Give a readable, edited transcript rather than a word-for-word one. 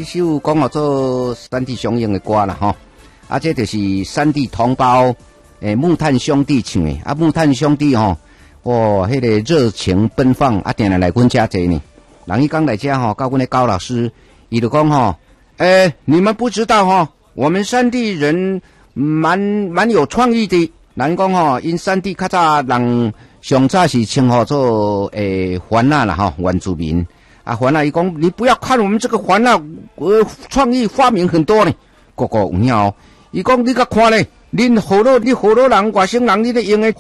这首讲好做山地雄鹰的歌啦吼，啊，这就是山地同胞木炭兄弟唱的啊，木炭兄弟吼，哇，迄个热情奔放啊，定来阮家坐呢。人伊刚来家吼，教阮的高老师，伊就讲吼，你们不知道吼，我们山地人蛮有创意的。人讲吼，因山地较早人上早是称呼做番仔啦吼，原住民。啊，番仔伊讲，你不要看我们这个番仔，创意发明很多呢。个有影哦。伊讲你甲看咧，恁好多人外省人，你咧用的